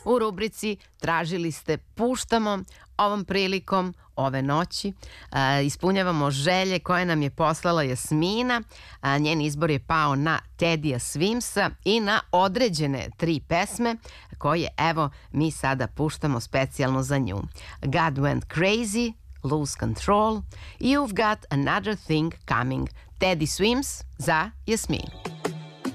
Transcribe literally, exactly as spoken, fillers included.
U rubrici Tražili ste puštamo ovom prilikom ove noći. A, ispunjavamo želje koje nam je poslala Jasmina. A, njen izbor je pao na Teddya Swimsa i na određene tri pesme koje evo mi sada puštamo specijalno za nju. God Went Crazy, Lose Control, You've Got Another Thing Coming. Teddy Swims za Jasminu.